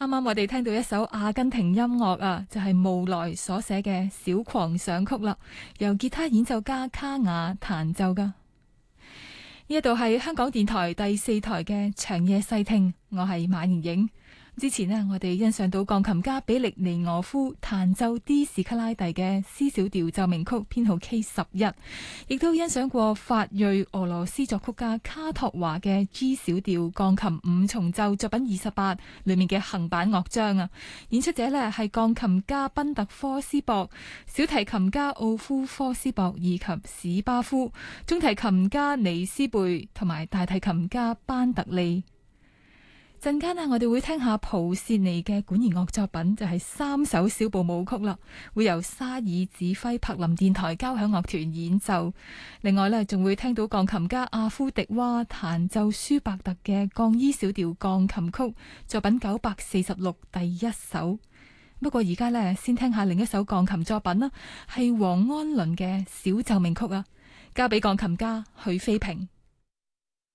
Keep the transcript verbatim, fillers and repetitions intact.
啱啱我哋聽到一首阿根廷音樂啊，就係慕萊所寫嘅小狂想曲啦，由吉他演奏家卡雅彈奏噶。呢一度係香港電台第四台嘅長夜細聽，我係馬瑩瑩。之前呢，我哋欣賞到鋼琴家比力尼俄夫彈奏 D 士卡拉蒂嘅 C 小調奏鳴曲編號 K 十一，亦都欣賞過法裔俄羅斯作曲家卡托華嘅 G 小調鋼琴五重奏作品二十八裏面嘅行板樂章啊。演出者呢係鋼琴家賓特科斯博、小提琴家奧夫科斯博以及史巴夫、中提琴家尼斯貝同埋大提琴家班特利。陣間啊，我哋會聽下普契尼嘅管弦樂作品，就係、是、三首小步舞曲啦，會由沙爾指揮柏林電台交響樂團演奏。另外呢，仲會聽到鋼琴家阿夫迪娃彈奏舒伯特嘅降 E 小調鋼琴曲作品九百四十六第一首。不過而家呢，先聽下另一首鋼琴作品啦，係黃安倫嘅小奏鳴曲啊，交俾鋼琴家許飛平。